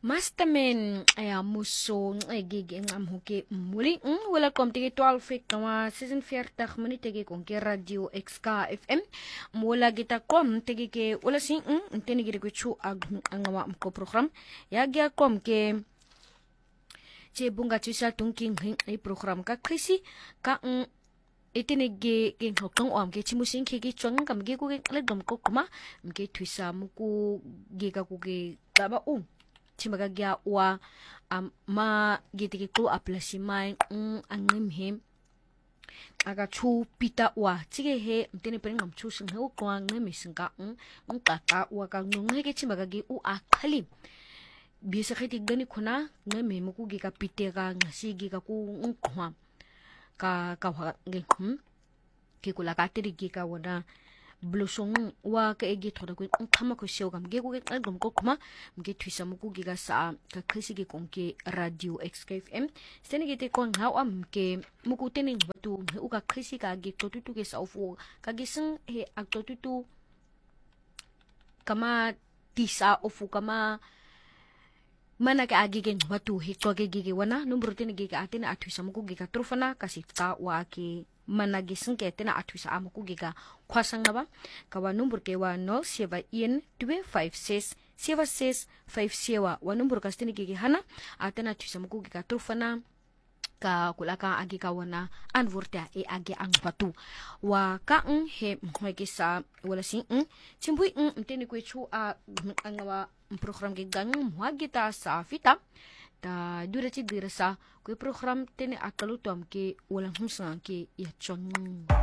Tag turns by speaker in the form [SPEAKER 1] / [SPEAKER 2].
[SPEAKER 1] Masterman aya muso ngegege ngamhuke muli welcome tege 12 kama season 40 minute ge konke radio XK FM mola gita kom tege ke wala sin nteni gire ku angawa mko program ya gya kom ke che bunga chisa tunking e program ka krisi ka itene ge ngokong om ge chimusin ke ge chong kam ge ku ge ledom ko kuma mge twisa muku ge ka ku ge taba chimaga gya wa ma gitiki ko aplasima angim hem aga chu pita wa chige he mtene pe ngam chu sing he ko ngam misinga ka wa ka ngong he ke chimaga ge khali bisa khiti gani khuna ngame muku ge ka pite ga ngasi ge ka ku ngkhwa ka wa ge ke kula ka tiri ge ka wada blosong wa ka ege thoda ko khama ko sew gam ge ko ge album ko kuma ge twisa mu ku ge ga sa ka khisi ge konke radio XKFM sene ge te kon ha am ke mu ku tene batu u ka khisi ka ge to tu ge sa fu ka ge sing he ak to tu kama tisa ofu kama mana ka agi gen batu he to ge ge wana number tene ge ka atene atwisa mu ku ge ka trufana ka sifta wa ke mana gising ke tena atwisa amuku giga kwasang na ba kawa number ke wa 07 256 76 50 wa number ka stini gigi hana atena atwisa muku giga trufana ka kulaka agi ka wana anvurta e agi ang batu wa ka he mwekisa wala sing chimbui mteni kwe chu angawa program ge gang mwagita sa fita ta durati dirasa kwe program tene akalutom ke walang humsang ke ya chong